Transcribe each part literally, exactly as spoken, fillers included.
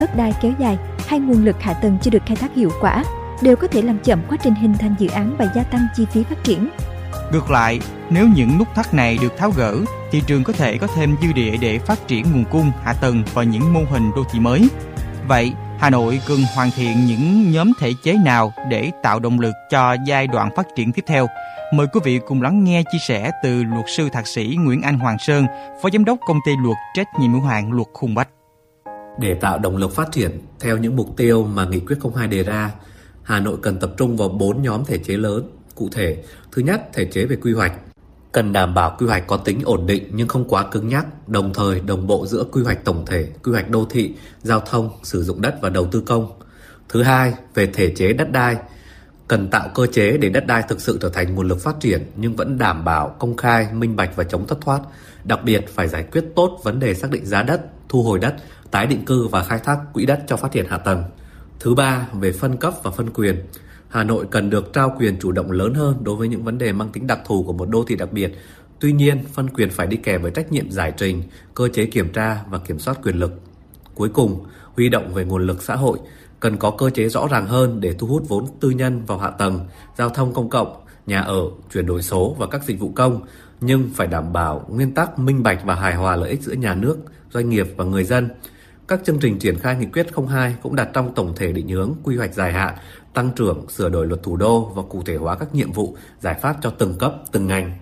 đất đai kéo dài hay nguồn lực hạ tầng chưa được khai thác hiệu quả đều có thể làm chậm quá trình hình thành dự án và gia tăng chi phí phát triển. Ngược lại, nếu những nút thắt này được tháo gỡ, thị trường có thể có thêm dư địa để phát triển nguồn cung, hạ tầng và những mô hình đô thị mới. Vậy, Hà Nội cần hoàn thiện những nhóm thể chế nào để tạo động lực cho giai đoạn phát triển tiếp theo? Mời quý vị cùng lắng nghe chia sẻ từ luật sư thạc sĩ Nguyễn Anh Hoàng Sơn, Phó Giám đốc Công ty Luật trách nhiệm hữu hạn Luật Hùng Bách. Để tạo động lực phát triển theo những mục tiêu mà Nghị quyết không hai đề ra, Hà Nội cần tập trung vào bốn nhóm thể chế lớn. Cụ thể, thứ nhất, thể chế về quy hoạch. Cần đảm bảo quy hoạch có tính ổn định nhưng không quá cứng nhắc, đồng thời đồng bộ giữa quy hoạch tổng thể, quy hoạch đô thị, giao thông, sử dụng đất và đầu tư công. Thứ hai, về thể chế đất đai. Cần tạo cơ chế để đất đai thực sự trở thành nguồn lực phát triển nhưng vẫn đảm bảo công khai, minh bạch và chống thất thoát. Đặc biệt phải giải quyết tốt vấn đề xác định giá đất, thu hồi đất, tái định cư và khai thác quỹ đất cho phát triển hạ tầng. Thứ ba, về phân cấp và phân quyền. Hà Nội cần được trao quyền chủ động lớn hơn đối với những vấn đề mang tính đặc thù của một đô thị đặc biệt. Tuy nhiên, phân quyền phải đi kèm với trách nhiệm giải trình, cơ chế kiểm tra và kiểm soát quyền lực. Cuối cùng, huy động về nguồn lực xã hội, cần có cơ chế rõ ràng hơn để thu hút vốn tư nhân vào hạ tầng, giao thông công cộng, nhà ở, chuyển đổi số và các dịch vụ công, nhưng phải đảm bảo nguyên tắc minh bạch và hài hòa lợi ích giữa nhà nước, doanh nghiệp và người dân. Các chương trình triển khai nghị quyết không hai cũng đặt trong tổng thể định hướng quy hoạch dài hạn, tăng trưởng, sửa đổi luật thủ đô và cụ thể hóa các nhiệm vụ, giải pháp cho từng cấp, từng ngành.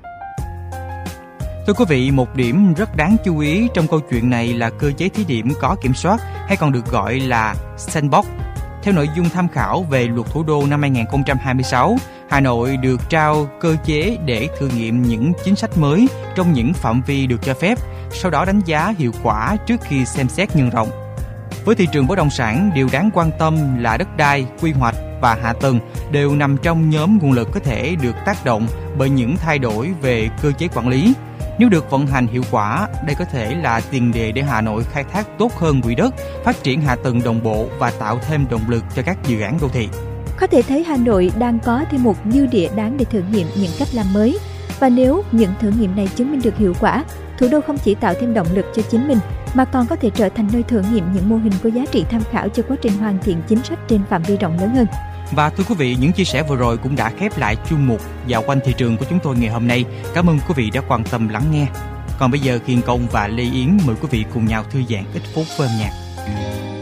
Thưa quý vị, một điểm rất đáng chú ý trong câu chuyện này là cơ chế thí điểm có kiểm soát hay còn được gọi là sandbox. Theo nội dung tham khảo về luật thủ đô năm hai không hai sáu, Hà Nội được trao cơ chế để thử nghiệm những chính sách mới trong những phạm vi được cho phép, sau đó đánh giá hiệu quả trước khi xem xét nhân rộng. Với thị trường bất động sản, điều đáng quan tâm là đất đai, quy hoạch và hạ tầng đều nằm trong nhóm nguồn lực có thể được tác động bởi những thay đổi về cơ chế quản lý. Nếu được vận hành hiệu quả, đây có thể là tiền đề để Hà Nội khai thác tốt hơn quỹ đất, phát triển hạ tầng đồng bộ và tạo thêm động lực cho các dự án đô thị. Có thể thấy Hà Nội đang có thêm một dư địa đáng để thử nghiệm những cách làm mới. Và nếu những thử nghiệm này chứng minh được hiệu quả, thủ đô không chỉ tạo thêm động lực cho chính mình, mà còn có thể trở thành nơi thử nghiệm những mô hình có giá trị tham khảo cho quá trình hoàn thiện chính sách trên phạm vi rộng lớn hơn. Và thưa quý vị, những chia sẻ vừa rồi cũng đã khép lại chuyên mục Dạo quanh thị trường của chúng tôi ngày hôm nay. Cảm ơn quý vị đã quan tâm lắng nghe. Còn bây giờ, Kiên Công và Lê Yến mời quý vị cùng nhau thư giãn ít phút với âm nhạc.